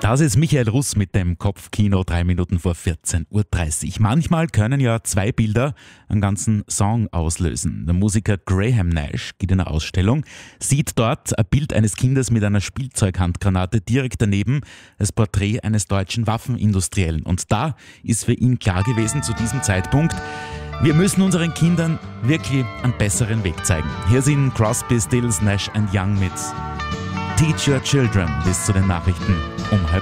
Das ist Michael Russ mit dem Kopfkino 3 Minuten vor 14.30 Uhr. Manchmal können ja 2 Bilder einen ganzen Song auslösen. Der Musiker Graham Nash geht in eine Ausstellung, sieht dort ein Bild eines Kindes mit einer Spielzeughandgranate, direkt daneben das Porträt eines deutschen Waffenindustriellen. Und da ist für ihn klar gewesen zu diesem Zeitpunkt, wir müssen unseren Kindern wirklich einen besseren Weg zeigen. Hier sind Crosby, Stills, Nash & Young mit Teach Your Children bis zu den Nachrichten um 7:30.